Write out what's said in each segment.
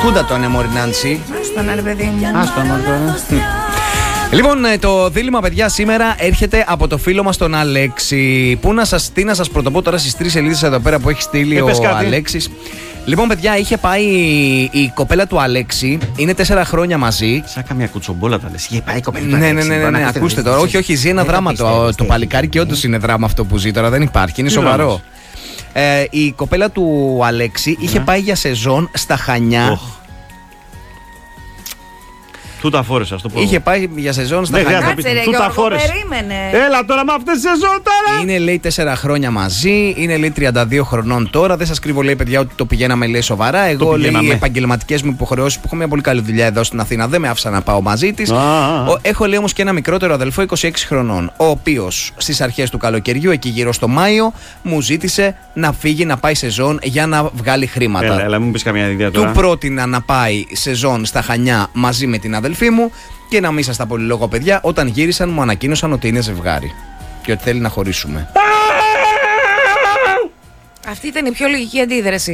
Κούντα τον μωρή Νάνση. Άστον ρε παιδί μου. Άστον τώρα. Λοιπόν, το δίλημμα, παιδιά, σήμερα έρχεται από το φίλο μας τον Αλέξη. Τι να σας πρωτοπώ τώρα στις 3 σελίδες εδώ πέρα που έχει στείλει ο Αλέξης. Λοιπόν, παιδιά, είχε πάει η κοπέλα του Αλέξη, είναι 4 χρόνια μαζί. Σαν καμιά κουτσομπόλα τα λες. Είχε πάει η κοπέλα του Αλέξη. Ναι, ακούστε τώρα. Όχι, ζει ένα δράμα το παλικάρι και όντως είναι δράμα αυτό που ζει τώρα. Δεν υπάρχει, είναι σοβαρό. Η κοπέλα του Αλέξη είχε πάει για σεζόν στα Χανιά. Του τα φόρεσα, στο πω. Είχε πάει για σεζόν στα Χανιά. Του τα φόρεσα. Έλα τώρα με αυτές τις σεζόν τώρα. Είναι, λέει, 4 χρόνια μαζί. Είναι, λέει, 32 χρονών τώρα. Δεν σας κρύβω, λέει, παιδιά, ότι το πηγαίναμε, λέει, σοβαρά. Εγώ, λέει, οι επαγγελματικές μου υποχρεώσεις που έχω μια πολύ καλή δουλειά εδώ στην Αθήνα δεν με άφησαν να πάω μαζί της. Έχω, λέει, όμως και ένα μικρότερο αδελφό 26 χρονών. Ο οποίος στις αρχές του καλοκαιριού, εκεί γύρω στο Μάιο, μου ζήτησε να φύγει να πάει σεζόν για να βγάλει χρήματα. Έλα, μου πεις καμιά ιδέα τώρα. Του πρότεινα να πάει σεζόν στα Χανιά μαζί με την αδελφή μου και να μην σας τα πολυλόγω, παιδιά. Όταν γύρισαν, μου ανακοίνωσαν ότι είναι ζευγάρι και ότι θέλει να χωρίσουμε. Αυτή ήταν η πιο λογική αντίδραση.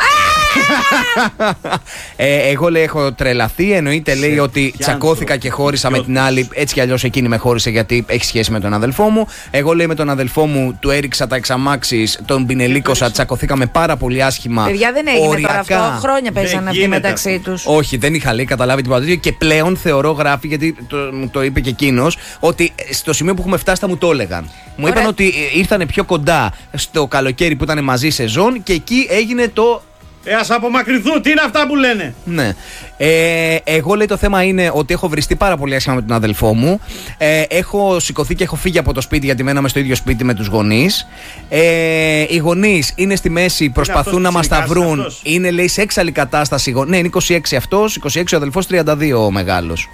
Εγώ, λέει, έχω τρελαθεί. Εννοείται, λέει, ότι τσακώθηκα και χώρισα με την άλλη. Έτσι κι αλλιώς εκείνη με χώρισε γιατί έχει σχέση με τον αδελφό μου. Εγώ, λέει, με τον αδελφό μου του έριξα τα εξαμάξεις, τον πινελίκωσα, τσακωθήκαμε πάρα πολύ άσχημα. Παιδιά, δεν έγινε τώρα αυτό. Χρόνια παίζανε αυτοί μεταξύ τους. Όχι, δεν είχα, λέει, καταλάβει τίποτα τέτοιο. Και πλέον θεωρώ, γράφει, γιατί μου το είπε και εκείνος, ότι στο σημείο που έχουμε φτάσει θα μου το έλεγαν. Μου είπαν ότι ήρθανε πιο κοντά στο καλοκαίρι που ήταν μαζί σεζόν και εκεί έγινε το. Ας απομακρυνθούν, τι είναι αυτά που λένε. Ναι. Εγώ, λέει, το θέμα είναι ότι έχω βριστεί πάρα πολύ άσχημα με τον αδελφό μου. Έχω σηκωθεί και έχω φύγει από το σπίτι γιατί μέναμε στο ίδιο σπίτι με τους γονείς. Οι γονείς είναι στη μέση, προσπαθούν να μας τα βρουν. Αυτός. Είναι, λέει, σε έξαλλη κατάσταση. Ναι, είναι 26 αυτός, 26 ο αδελφός, 32 ο μεγάλος.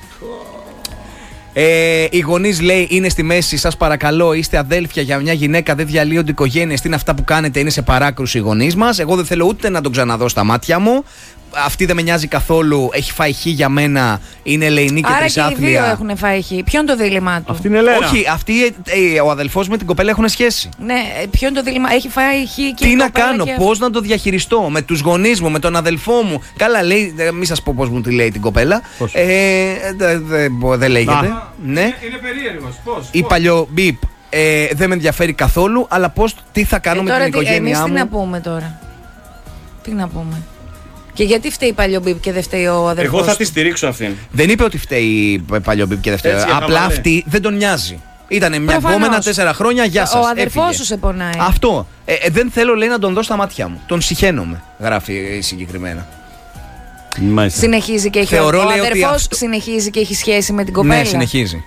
Οι γονείς, λέει, είναι στη μέση. Σας παρακαλώ, είστε αδέλφια για μια γυναίκα, δεν διαλύονται οικογένειες. Τι είναι αυτά που κάνετε, είναι σε παράκρουση οι γονείς μας. Εγώ δεν θέλω ούτε να τον ξαναδώ στα μάτια μου. Αυτή δεν με νοιάζει καθόλου. Έχει φάει χ για μένα. Είναι ελεηνή και τρισάθλια. Άρα και οι δύο έχουν φάει χ. Ποιο είναι το δίλημά του? Αυτή είναι Λένα. Όχι, ο αδελφός με την κοπέλα έχουν σχέση. Ναι, ποιο είναι το δίλημά? Έχει φάει χ και. Τι να κάνω, πώς να το διαχειριστώ με τους γονείς μου, με τον αδελφό μου? Καλά, λέει, μην σας πω πώς μου τη λέει την κοπέλα. Δεν λέγεται. Ναι. Είναι περίεργος. Πώς? Η παλιομπίπ. Δεν με ενδιαφέρει καθόλου, αλλά τι θα κάνω με την οικογένειά μου. Τι να πούμε τώρα? Τι να πούμε? Και γιατί φταίει η παλιομπίπ και δεν φταίει ο αδερφός? Εγώ θα τη στηρίξω αυτήν. Δεν είπε ότι φταίει η παλιομπίπ και δεν φταίει. Απλά αυτή δεν τον νοιάζει. Ήτανε μια γκόμενα 4 χρόνια, γεια σας. Ο αδερφός σου σε πονάει. Αυτό. Δεν θέλω, λέει, να τον δω στα μάτια μου. Τον συχαίνομαι, γράφει συγκεκριμένα. Μάλιστα. Συνεχίζει και έχει. Ο αδερφός συνεχίζει και έχει σχέση με την κοπέλα. Ναι, συνεχίζει.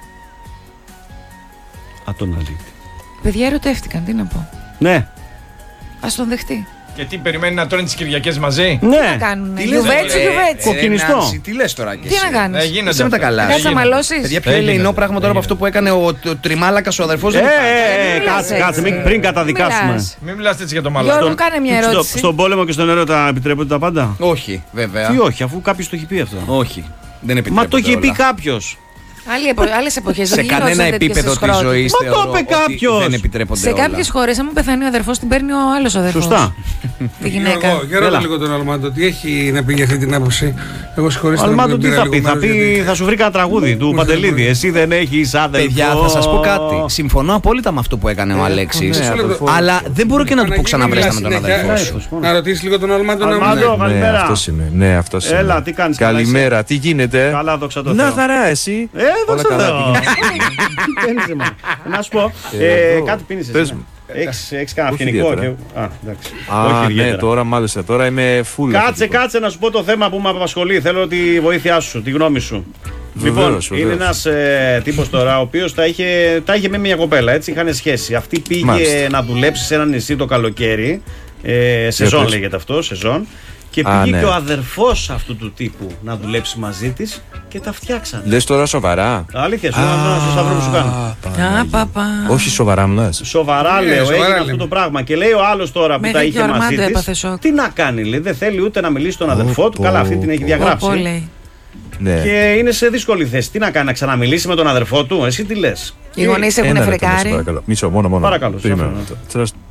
Τον αλήτη. Παιδιά, ερωτεύτηκαν, τι να πω. Ναι. Ας τον δεχτεί. Και τι περιμένει να τρώνε τις Κυριακές μαζί? Ναι. Τι να κάνουνε? Γιουβέτσι. Κοκκινιστό. Τι λες τώρα και τι να κάνεις? Είσαι με τα καλά. Κάτσε να μαλώσεις. Παιδιά, πιο ελεηνό πράγμα τώρα από αυτό που έκανε ο τριμάλακας ο αδερφός. Κάτσε, πριν καταδικάσουμε. Μην μιλάς έτσι για το μαλάκι. Γιώργο, κάνε μια ερώτηση. Στον πόλεμο και στον έρωτα επιτρέπονται τα πάντα? Όχι, βέβαια. Τι όχι, αφού κάποιος το έχει πει αυτό? Όχι. Δεν επιτρέπεται. Μα το έχει πει κάποιος. Άλλες εποχές σε κανένα επίπεδο της ζωής θεωρώ ότι δεν επιτρέπονται σε όλα. κάποιες χώρες, άμα πεθάνει ο αδερφός, την παίρνει ο άλλος αδερφός. Σωστά. Τη γυναίκα. Ρώτα λίγο τον Αλμάντο, τι έχει να πει για αυτή την άποψη? Εγώ συγχωρήστε. Ο Αλμάντο τι θα πει? Θα σου βρει κανένα τραγούδι του Παντελίδη. Εσύ δεν έχεις αδερφό. Παιδιά, θα σας πω κάτι. Συμφωνώ απόλυτα με αυτό που έκανε ο Αλέξης. Αλλά δεν μπορώ και να του πω ξαναβρέστα με τον αδερφό σου. Να ρωτήσει λίγο τον Αλμάντο. Αλμάντο, καλημέρα. Αυτός είμαι. Ναι, αυτός είμαι. Έλα, τι κάνεις? Καλημέρα, τι γίνεται? Καλά, δόξα τω Θεώ. Να χαρά, εσύ. Δόξα τω Θεώ. Να σου πω, κάτι πίνεις εσύ? Έχεις κανένα αυγενικό? Ναι, τώρα μάλιστα, τώρα είμαι full. Κάτσε να σου πω το θέμα που με απασχολεί. Θέλω τη βοήθειά σου, τη γνώμη σου. Λοιπόν, είναι ένας τύπος τώρα ο οποίος τα είχε με μια κοπέλα, έτσι, είχαν σχέση. Αυτή πήγε να δουλέψει σε ένα νησί το καλοκαίρι. Σεζόν λέγεται αυτό, σεζόν. Και πήγε και ο αδερφός αυτού του τύπου να δουλέψει μαζί της και τα φτιάξανε. Λες τώρα σοβαρά? Αλήθεια, στο σταυρό που σου κάνω. Όχι σοβαρά μου λες? Σοβαρά λέω, έγινε αυτό το πράγμα. Και λέει ο άλλος τώρα που τα είχε μαζί της, τι να κάνει, λέει, δεν θέλει ούτε να μιλήσει στον αδερφό του. Καλά, αυτή την έχει διαγράψει. Ναι. Και είναι σε δύσκολη θέση. Τι να κάνει, να ξαναμιλήσει με τον αδερφό του? Εσύ τι λες? Οι γονείς έχουν φρικάρει. Μισό, μόνο. Παρακαλώ.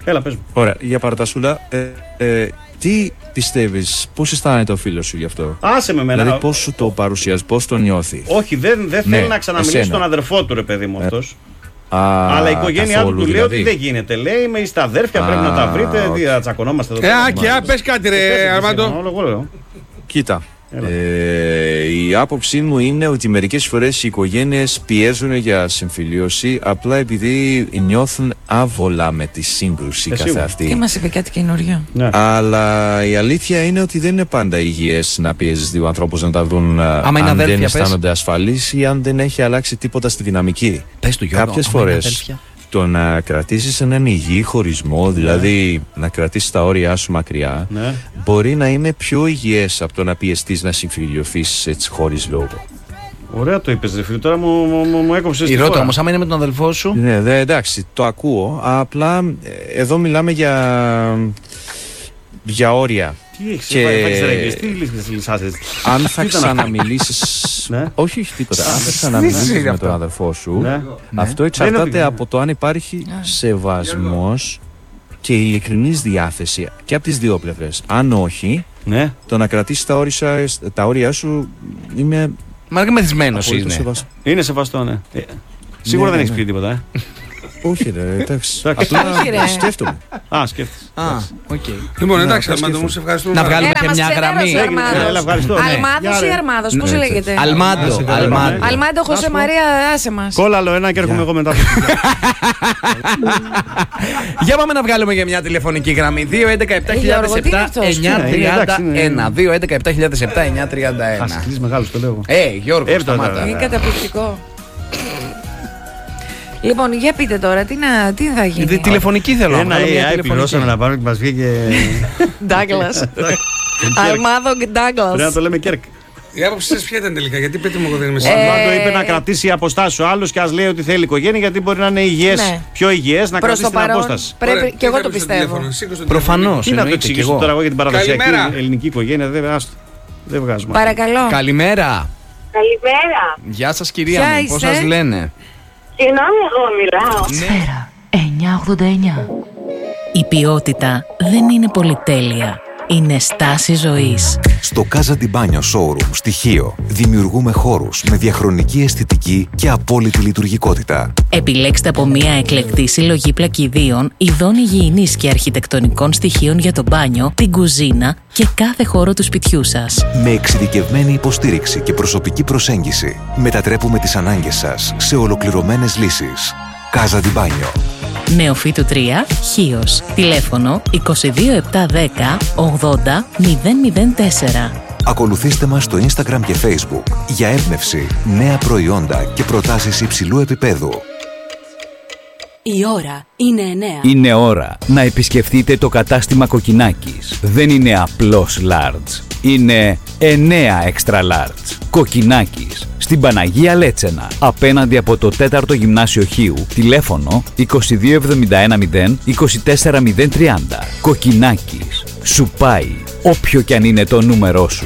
Έλα, πες μου. Ωραία, για Παρτασούλα, τι πιστεύεις, πώς αισθάνεται ο φίλος σου γι' αυτό? Άσε με μένα. Δηλαδή πώς σου το παρουσιάζει, πώς το νιώθει? Όχι, δεν θέλει να ξαναμιλήσει στον αδερφό του, ρε παιδί μου αυτός. Αλλά η οικογένειά του λέει ότι δεν γίνεται. Λέει, είμαι στα αδέρφια, πρέπει να τα βρείτε. Τι θα τσακωνόμαστε εδώ πέρα. Πες κάτι, ρε Αρμάντο. Κοίτα. Η άποψή μου είναι ότι μερικές φορές οι οικογένειες πιέζουν για συμφιλίωση απλά επειδή νιώθουν άβολα με τη σύγκρουση καθ' αυτή. Τι μας είπε κάτι καινούριο. Ναι. Αλλά η αλήθεια είναι ότι δεν είναι πάντα υγιές να πιέζεις δύο ανθρώπους να τα δουν αν δεν αισθάνονται ασφαλείς ή αν δεν έχει αλλάξει τίποτα στη δυναμική. Πες του, Γιώργο, κάποιες φορές το να κρατήσεις έναν υγιή χωρισμό, δηλαδή να κρατήσεις τα όρια σου μακριά, μπορεί να είναι πιο υγιές από το να πιεστείς να συμφιλιωθείς έτσι χωρίς λόγο. Ωραία το είπες, ρε φίλε, τώρα μου έκοψες τη ρώτα όμως, άμα είναι με τον αδελφό σου. Ναι, εντάξει, το ακούω, απλά εδώ μιλάμε για όρια. Τι έχεις, τι λυσάζεις? Αν θα ξαναμιλήσεις. Όχι τίποτα. Αν θα ξαναμιλήσεις με τον αδερφό σου, αυτό εξαρτάται από το αν υπάρχει σεβασμός και ειλικρινής διάθεση και από τις δύο πλευρές. Αν όχι, το να κρατήσεις τα όρια σου είναι. Μα μεθυσμένος είναι. Είναι σεβαστό, ναι. Σίγουρα δεν έχεις πει τίποτα, Όχι, ρε, εντάξει. Απλά σκέφτομαι. Σκέφτεσαι. Λοιπόν, εντάξει, Αρμάντο, μου σε ευχαριστούμε. Να βγάλουμε και μια γραμμή. Αλμάδος ή Αρμάδος, πώς λέγεται? Αλμάντο, Χωσέ Μαρία, άσε μας. Κόλλαλο ένα και έρχομαι εγώ μετά. Για πάμε να βγάλουμε για μια τηλεφωνική γραμμή. 2-11-7007-931. 2-11-7007-931. Χασκλής μεγάλος, το λέω. Γιώργο, σταμάτα. Είναι καταπληκτικό. Λοιπόν, για πείτε τώρα, τι θα γίνει? Τηλεφωνική θέλω. Ένα AI πληρώσαμε να πάρουμε και μας βγήκε. Ντάγκλας. Αλμάδο Ντάγκλας. Πρέπει να το λέμε Κέρκ. Η άποψη σας ποια ήταν τελικά, γιατί πείτε μου εγώ δεν είμαι σίγουρος. Ο Αρμάντο είπε να κρατήσει αποστάσεις ο άλλος και ας λέει ότι θέλει οικογένεια, γιατί μπορεί να είναι υγιές, πιο υγιές, να κρατήσει την απόσταση. Πρέπει και εγώ το πιστεύω. Προφανώς. Τι να το εξηγήσω τώρα εγώ για την παραδοσιακή ελληνική οικογένεια, δεν βγάζουμε. Παρακαλώ. Καλημέρα. Καλημέρα. Γεια σας κυρία μου, πώς σας λένε? Συγγνώμη, εγώ μιλάω. Σφαίρα 989. Η ποιότητα δεν είναι πολυτέλεια. Είναι στάση ζωής. Στο Casa di Bagno Showroom στοιχείο δημιουργούμε χώρους με διαχρονική αισθητική και απόλυτη λειτουργικότητα. Επιλέξτε από μια εκλεκτή συλλογή πλακιδίων, ειδών υγιεινής και αρχιτεκτονικών στοιχείων για το μπάνιο, την κουζίνα και κάθε χώρο του σπιτιού σας. Με εξειδικευμένη υποστήριξη και προσωπική προσέγγιση, μετατρέπουμε τις ανάγκες σας σε ολοκληρωμένες λύσεις. Casa di Bagno. Νεοφύτου 3, Χίος. Τηλέφωνο 22710 80 004. Ακολουθήστε μας στο Instagram και Facebook για έμπνευση, νέα προϊόντα και προτάσεις υψηλού επίπεδου. Η ώρα είναι 9. Είναι ώρα να επισκεφτείτε το κατάστημα Κοκκινάκης. Δεν είναι απλώς large. Είναι 9 extra large. Κοκκινάκης. Στην Παναγία Λέτσενα. Απέναντι από το 4ο Γυμνάσιο Χίου. Τηλέφωνο 22710 24030. Κοκκινάκης. Σου πάει όποιο κι αν είναι το νούμερό σου.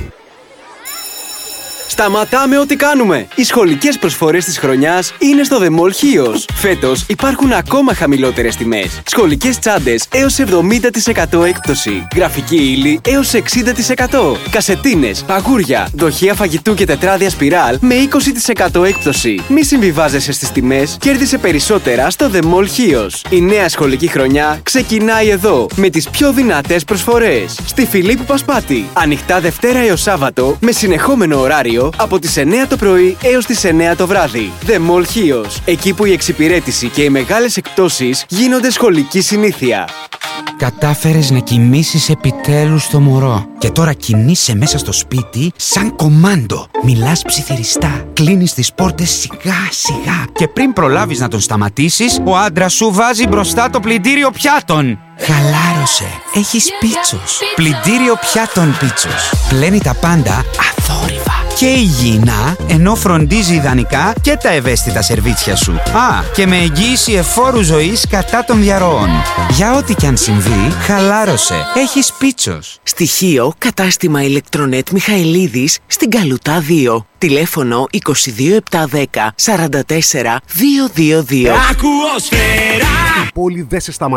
Σταματάμε ό,τι κάνουμε! Οι σχολικές προσφορές της χρονιάς είναι στο The Mall Chios. Φέτος υπάρχουν ακόμα χαμηλότερες τιμές. Σχολικές τσάντες έως 70% έκπτωση. Γραφική ύλη έως 60%. Κασετίνες, αγούρια, δοχεία φαγητού και τετράδια σπιράλ με 20% έκπτωση. Μη συμβιβάζεσαι στις τιμές, κέρδισε περισσότερα στο The Mall Chios. Η νέα σχολική χρονιά ξεκινάει εδώ με τις πιο δυνατές προσφορές. Στη Φιλίππου Πασπάτη. Ανοιχτά Δευτέρα έως Σάββατο με συνεχόμενο ωράριο από τις 9 το πρωί έως τις 9 το βράδυ. The Mall Chios. Εκεί που η εξυπηρέτηση και οι μεγάλες εκπτώσεις γίνονται σχολική συνήθεια. Κατάφερες να κοιμήσεις επιτέλους το μωρό. Και τώρα κινείσαι μέσα στο σπίτι σαν κομάντο. Μιλάς ψιθυριστά. Κλείνεις τις πόρτες σιγά σιγά. Και πριν προλάβεις να τον σταματήσεις, ο άντρας σου βάζει μπροστά το πλυντήριο πιάτων. Χαλάρωσε. Έχεις πίτσος. Πλυντήριο πιάτων πίτσος. Πλένει τα πάντα αθόρυβα και υγιεινά, ενώ φροντίζει ιδανικά και τα ευαίσθητα σερβίτσια σου. Α, και με εγγύηση εφόρου ζωής κατά των διαρροών. Για ό,τι κι αν συμβεί, χαλάρωσε. Έχεις πίτσος. Στοιχείο κατάστημα ηλεκτρονέτ Μιχαηλίδης στην Καλουτά 2. Τηλέφωνο 22710 44 222. Ακούω Σφαίρα! Η πόλη δεν σε σταματά.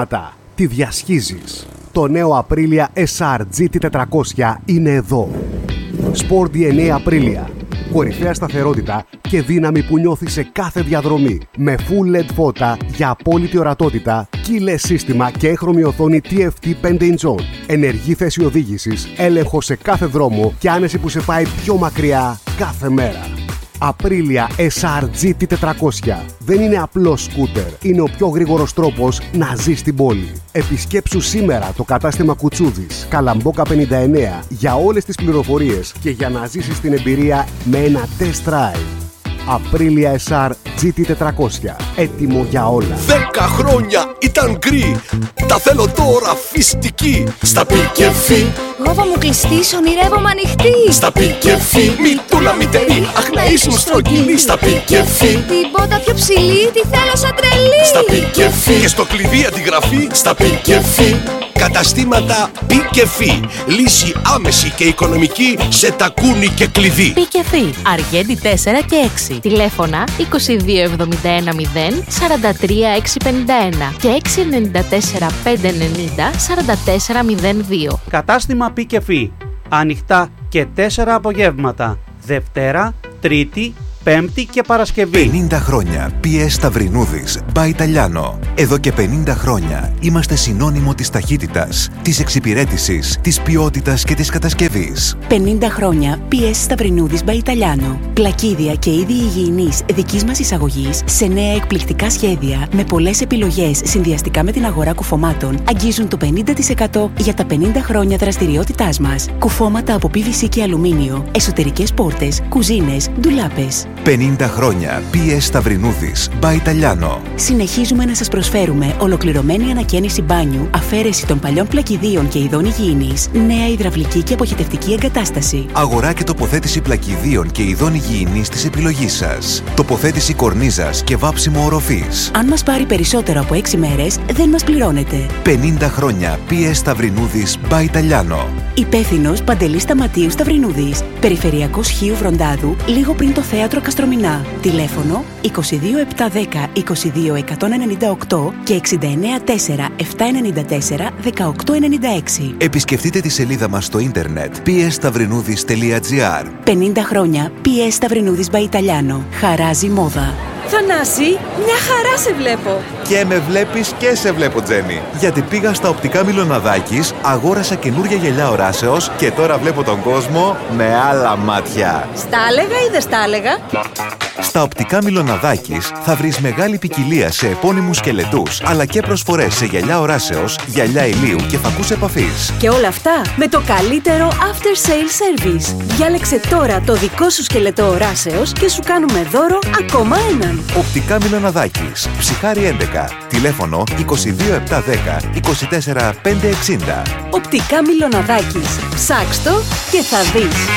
Τη διασχίζεις. Το νέο Aprilia SR GT400 είναι εδώ. Sport DNA Aprilia. Κορυφαία σταθερότητα και δύναμη που νιώθει σε κάθε διαδρομή. Με full LED φώτα για απόλυτη ορατότητα, keyless σύστημα και έγχρωμη οθόνη TFT 5" on. Ενεργή θέση οδήγησης, έλεγχο σε κάθε δρόμο και άνεση που σε πάει πιο μακριά κάθε μέρα. Aprilia SR GT400. Δεν είναι απλό σκούτερ. Είναι ο πιο γρήγορος τρόπος να ζεις στην πόλη. Επισκέψου σήμερα το κατάστημα Κουτσούδης, Καλαμπόκα 59, για όλες τις πληροφορίες και για να ζήσεις την εμπειρία με ένα test drive. Aprilia SR GT400. Έτοιμο για όλα. 10 χρόνια ήταν γκρι. Τα θέλω τώρα φυστική. Στα πικεφί. Γόβα μου κλειστής, ονειρεύομαι ανοιχτή. Στα πικεφί. Μητούλα μητερή. Αχ να ήσουν στρογγυλή. Στα πικεφί. Την πότα πιο ψηλή, τη θέλω σαν τρελή. Στα πικεφί. Και στο κλειδί αντιγραφή. Στα πικεφί. Καταστήματα πικεφί. Λύση άμεση και οικονομική σε τακούνι και κλειδί. Πικεφί. Αργέντη 4 και 6. Τηλέφωνα 2271 0 43 651 και 694 590 44 02. Κατάστημα Πικεφί. Ανοιχτά και 4 απογεύματα. Δευτέρα, Τρίτη, Πέμπτη και Παρασκευή. 50 χρόνια PS Σταυρινούδης by Italiano. Εδώ και 50 χρόνια είμαστε συνώνυμο της ταχύτητας, της εξυπηρέτησης, της ποιότητας και της κατασκευής. 50 χρόνια PS Σταυρινούδης by Italiano. Πλακίδια και είδη υγιεινής δικής μας εισαγωγής σε νέα εκπληκτικά σχέδια με πολλές επιλογές συνδυαστικά με την αγορά κουφωμάτων αγγίζουν το 50% για τα 50 χρόνια δραστηριότητάς μας. Κουφώματα από PVC και αλουμίνιο, εσωτερικές πόρτες, κουζίνες, ντουλάπες. 50 χρόνια PS Σταυρινούδης by Italiano. Συνεχίζουμε να σας προσφέρουμε ολοκληρωμένη ανακαίνιση μπάνιου, αφαίρεση των παλιών πλακιδίων και ειδών υγιεινής, νέα υδραυλική και αποχετευτική εγκατάσταση. Αγορά και τοποθέτηση πλακιδίων και ειδών υγιεινής της επιλογής σας. Τοποθέτηση κορνίζας και βάψιμο οροφής. Αν μας πάρει περισσότερο από 6 μέρες, δεν μας πληρώνετε. 50 χρόνια PS Σταυρινούδης by Italiano. Υπεύθυνος Παντελής Σταματίου Σταυρινούδης. Περιφερειακός Χίου Βροντάδου, λίγο πριν το θέατρο Καστρομηνά. Τηλέφωνο 22710 22198 και 694 794 1896. Επισκεφτείτε τη σελίδα μας στο ίντερνετ psstαυρινούδης.gr. 50 χρόνια PS Σταυρινούδης by Italiano. Χαράζει μόδα. Θανάση, μια χαρά σε βλέπω. Και με βλέπεις και σε βλέπω, Τζένι. Γιατί πήγα στα οπτικά Μιλοναδάκης, αγόρασα καινούργια γυαλιά οράσεως και τώρα βλέπω τον κόσμο με άλλα μάτια. Στα έλεγα ή δεν στα έλεγα? Στα οπτικά Μιλοναδάκης θα βρεις μεγάλη ποικιλία σε επώνυμους σκελετούς, αλλά και προσφορές σε γυαλιά οράσεως, γυαλιά ηλίου και φακούς επαφής. Και όλα αυτά με το καλύτερο after sale service. Διάλεξε τώρα το δικό σου σκελετό οράσεως και σου κάνουμε δώρο ακόμα έναν. Οπτικά Μιλοναδάκης, Ψυχάρη 11, τηλέφωνο 22710 24560. Οπτικά Μιλοναδάκης. Ψάξ' το και θα δεις.